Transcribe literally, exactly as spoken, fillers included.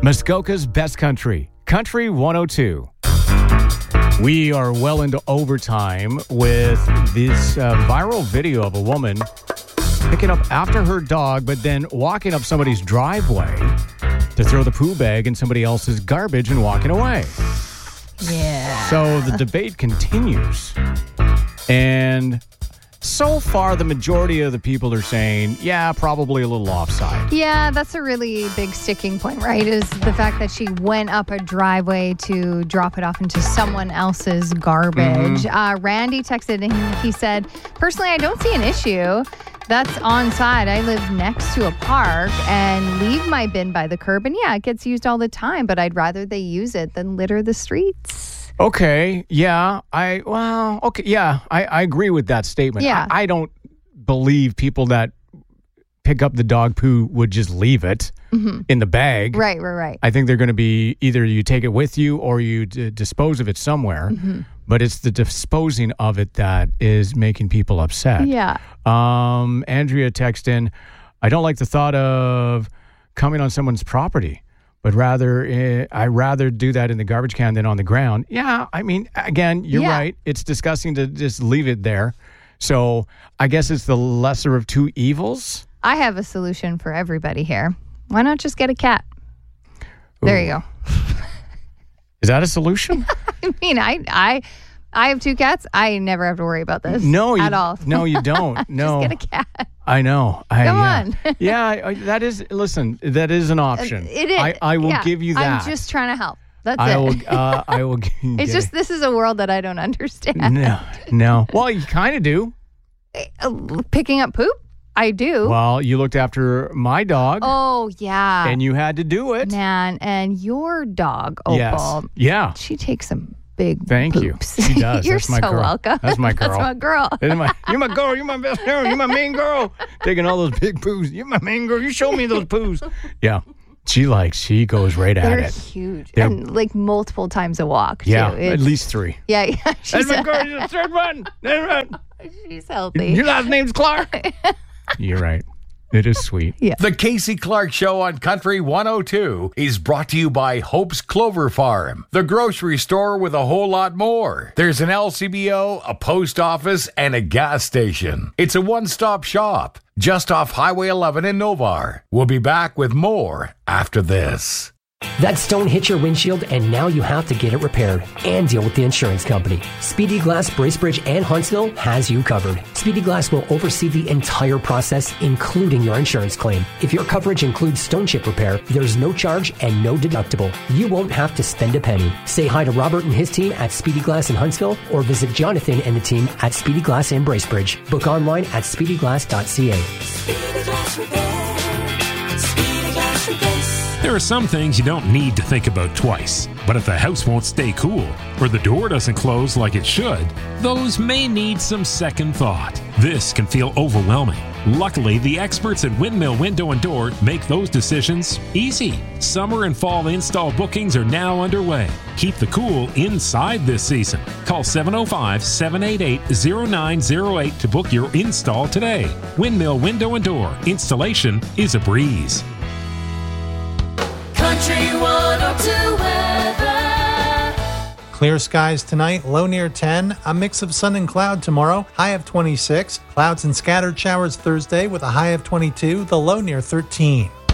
Muskoka's Best Country, Country one oh two. We are well into overtime with this uh, viral video of a woman picking up after her dog, but then walking up somebody's driveway to throw the poo bag in somebody else's garbage and walking away. Yeah. So the debate continues. And so far, the majority of the people are saying, yeah, probably a little offside. Yeah, that's a really big sticking point, right? Is the fact that she went up a driveway to drop it off into someone else's garbage. Mm-hmm. Uh, Randy texted and he said, personally, I don't see an issue. That's on side. I live next to a park and leave my bin by the curb. And yeah, it gets used all the time, but I'd rather they use it than litter the streets. Okay. Yeah. I, well, okay. Yeah. I, I agree with that statement. Yeah. I, I don't believe people that pick up the dog poo would just leave it mm-hmm. in the bag. Right, right, right. I think they're going to be either you take it with you or you d- dispose of it somewhere. Mm-hmm. But it's the disposing of it that is making people upset. Yeah. Um, Andrea texted in, I don't like the thought of coming on someone's property. But rather, uh, I rather do that in the garbage can than on the ground. Yeah, I mean, again, you're yeah. right. It's disgusting to just leave it there. So I guess it's the lesser of two evils. I have a solution for everybody here. Why not just get a cat? Ooh. There you go. Is that a solution? I mean, I, I, I have two cats. I never have to worry about this no, at you, all. No, you don't. No. Just get a cat. I know. I, Come yeah. on. yeah, I, that is, listen, that is an option. It is. I, I will yeah. give you that. I'm just trying to help. That's I it. Will, uh, I will. It's just, this is a world that I don't understand. No, no. Well, you kind of do. Picking up poop? I do. Well, you looked after my dog. Oh, yeah. And you had to do it. Man, and your dog, Opal. Yes. Yeah. She takes some big Thank poops. you. She does. You're That's my so girl. welcome. That's my girl. That's my girl. That's my, you're my girl. You're my best girl. You're my main girl. Taking all those big poos. You're my main girl. You show me those poos. Yeah. She likes, she goes right They're at it. Huge. They're huge. And like multiple times a walk, too. Yeah, It's, at least three. Yeah, yeah. That's my girl. You're the third one. Third one. She's healthy. Your last name's Clark. You're right. It is sweet. Yeah. The Casey Clark Show on Country one oh two is brought to you by Hope's Clover Farm, the grocery store with a whole lot more. There's an L C B O, a post office, and a gas station. It's a one-stop shop just off Highway eleven in Novar. We'll be back with more after this. That stone hit your windshield and now you have to get it repaired and deal with the insurance company. Speedy Glass, Bracebridge, and Huntsville has you covered. Speedy Glass will oversee the entire process, including your insurance claim. If your coverage includes stone chip repair, there's no charge and no deductible. You won't have to spend a penny. Say hi to Robert and his team at Speedy Glass in Huntsville or visit Jonathan and the team at Speedy Glass in Bracebridge. Book online at speedy glass dot c a. Speedy Glass Repair. Speedy Glass Replace. There are some things you don't need to think about twice, but if the house won't stay cool or the door doesn't close like it should, those may need some second thought. This can feel overwhelming. Luckily, the experts at Windmill Window and Door make those decisions easy. Summer and fall install bookings are now underway. Keep the cool inside this season. Call seven oh five, seven eight eight, oh nine oh eight to book your install today. Windmill Window and Door. Installation is a breeze. Country one oh two weather. Clear skies tonight, low near ten. A mix of sun and cloud tomorrow, high of twenty-six. Clouds and scattered showers Thursday with a high of twenty-two, the low near thirteen.